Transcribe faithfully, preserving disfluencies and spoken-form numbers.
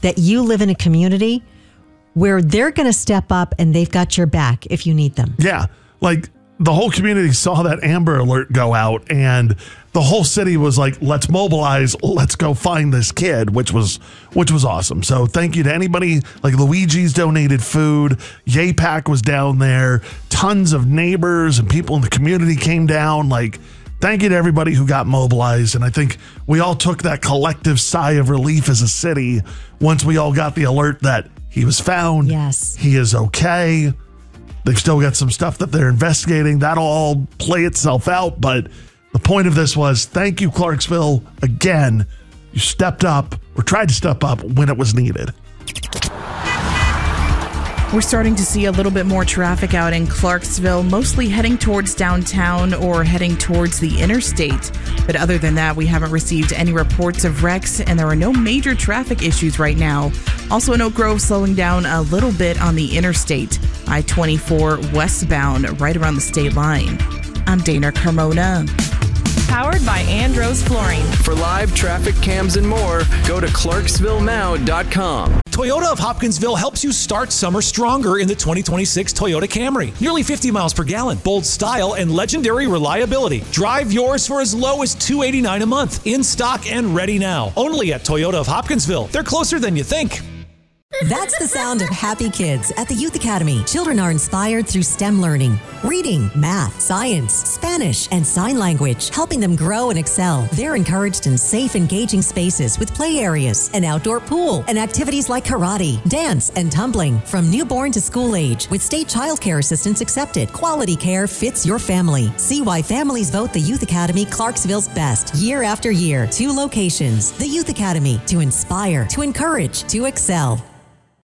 that you live in a community where they're going to step up and they've got your back if you need them. Yeah. Like the whole community saw that Amber Alert go out and the whole city was like, let's mobilize. Let's go find this kid, which was which was awesome. So thank you to anybody. Like Luigi's donated food. Yay-Pack was down there. Tons of neighbors and people in the community came down. Like, thank you to everybody who got mobilized. And I think we all took that collective sigh of relief as a city once we all got the alert that he was found. Yes. He is okay. They've still got some stuff that they're investigating. That'll all play itself out. But the point of this was, thank you, Clarksville. Again, you stepped up or tried to step up when it was needed. We're starting to see a little bit more traffic out in Clarksville, mostly heading towards downtown or heading towards the interstate. But other than that, we haven't received any reports of wrecks, and there are no major traffic issues right now. Also in Oak Grove, slowing down a little bit on the interstate, I twenty-four westbound, right around the state line. I'm Dana Carmona. Powered by Andros Flooring. For live traffic cams and more, go to clarksville now dot com. Toyota of Hopkinsville helps you start summer stronger in the twenty twenty-six Toyota Camry. Nearly fifty miles per gallon, bold style, and legendary reliability. Drive yours for as low as two hundred eighty-nine dollars a month. In stock and ready now. Only at Toyota of Hopkinsville. They're closer than you think. That's the sound of happy kids at the Youth Academy. Children are inspired through STEM learning, reading, math, science, Spanish, and sign language, helping them grow and excel. They're encouraged in safe, engaging spaces with play areas, an outdoor pool, and activities like karate, dance, and tumbling. From newborn to school age, with state child care assistance accepted, quality care fits your family. See why families vote the Youth Academy Clarksville's best year after year. Two locations. The Youth Academy, to inspire, to encourage, to excel.